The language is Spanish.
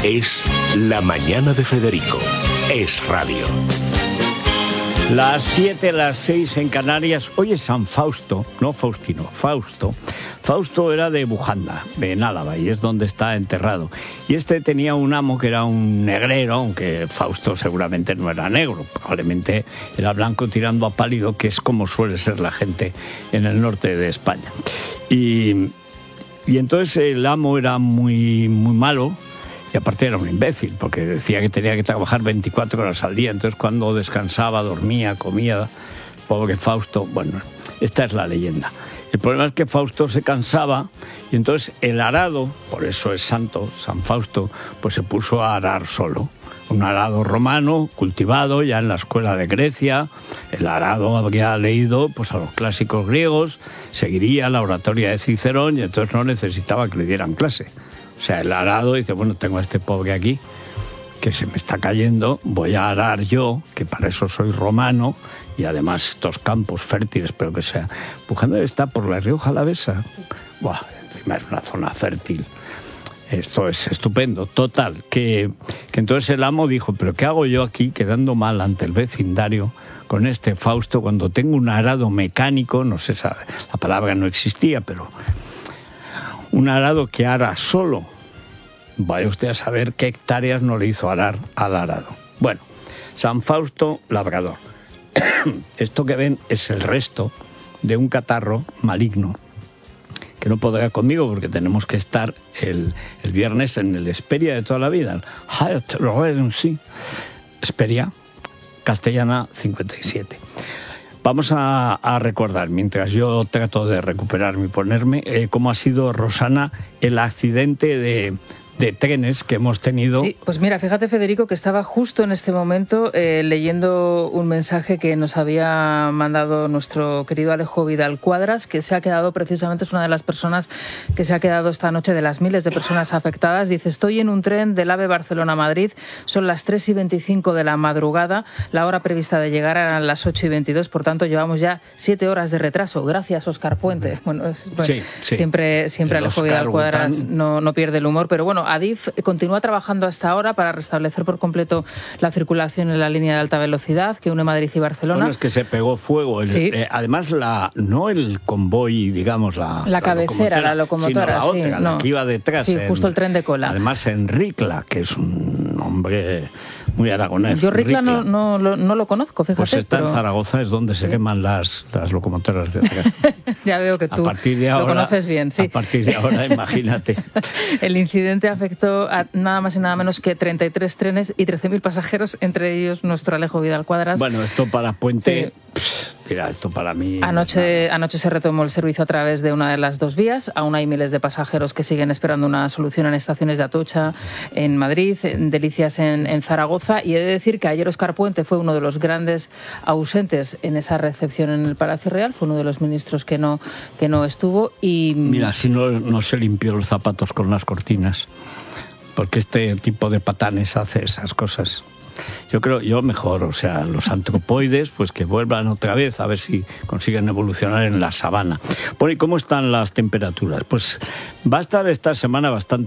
Es La Mañana de Federico. Es radio. Las 7, las 6 en Canarias. Hoy es San Fausto, no Faustino, Fausto. Fausto era de Bujanda, en Álava, y es donde está enterrado. Y este tenía un amo que era un negrero, aunque Fausto seguramente no era negro, probablemente era blanco tirando a pálido, que es como suele ser la gente en el norte de España. Y entonces el amo era muy, muy malo. Y aparte era un imbécil, porque decía que tenía que trabajar 24 horas al día. Entonces cuando descansaba, dormía, comía, pobre Fausto. Bueno, esta es la leyenda. El problema es que Fausto se cansaba y entonces el arado, por eso es santo, San Fausto, pues se puso a arar solo. Un arado romano, cultivado ya en la escuela de Grecia. El arado habría leído pues a los clásicos griegos, seguiría la oratoria de Cicerón y entonces no necesitaba que le dieran clase. O sea, el arado dice, bueno, tengo a este pobre aquí que se me está cayendo, voy a arar yo, que para eso soy romano, y además estos campos fértiles, pero que sea. Bujanda está por la Rioja Alavesa. Buah, encima es una zona fértil. Esto es estupendo. Total, que entonces el amo dijo, pero ¿qué hago yo aquí quedando mal ante el vecindario con este Fausto cuando tengo un arado mecánico? No sé, la palabra no existía, pero un arado que ara solo. Vaya usted a saber qué hectáreas no le hizo arar al arado. Bueno, San Fausto labrador. Esto que ven es el resto de un catarro maligno que no podrá conmigo porque tenemos que estar el viernes en el Hesperia de toda la vida. Hesperia, Castellana 57. Vamos a recordar, mientras yo trato de recuperarme y ponerme, cómo ha sido, Rosana, el accidente de trenes que hemos tenido. Sí, pues mira, fíjate, Federico, que estaba justo en este momento leyendo un mensaje que nos había mandado nuestro querido Alejo Vidal Cuadras, que se ha quedado, precisamente es una de las personas que se ha quedado esta noche de las miles de personas afectadas. Dice, estoy en un tren del AVE Barcelona-Madrid, son las 3:25 de la madrugada, la hora prevista de llegar eran las 8:22, por tanto llevamos ya 7 horas de retraso. Gracias, Óscar Puente. Bueno, sí. Siempre Alejo Vidal Cuadras no pierde el humor, pero bueno, Adif continúa trabajando hasta ahora para restablecer por completo la circulación en la línea de alta velocidad que une Madrid y Barcelona. Bueno, es que se pegó fuego. Sí. Además, no el convoy, digamos, la cabecera, la locomotora, sino la otra, la que iba detrás. Sí, justo el tren de cola. Además, en Ricla, que es un hombre muy aragonés. Yo Ricla no lo conozco, fíjate. Pues está en Zaragoza, es donde se queman las locomotoras de atrás. Ya veo que tú lo conoces bien, sí. A partir de ahora, imagínate. El incidente afectó a nada más y nada menos que 33 trenes y 13.000 pasajeros, entre ellos nuestro Alejo Vidal Cuadras. Bueno, esto para Puente... Sí. Mira, esto para mí... Anoche se retomó el servicio a través de una de las dos vías. Aún hay miles de pasajeros que siguen esperando una solución en estaciones de Atocha, en Madrid, en Delicias, en Zaragoza. Y he de decir que ayer Óscar Puente fue uno de los grandes ausentes en esa recepción en el Palacio Real. Fue uno de los ministros que no estuvo. Y mira, si no se limpió los zapatos con las cortinas, porque este tipo de patanes hace esas cosas. Yo mejor, o sea, los antropoides, pues que vuelvan otra vez, a ver si consiguen evolucionar en la sabana. Bueno, ¿y cómo están las temperaturas? Pues va a estar esta semana bastante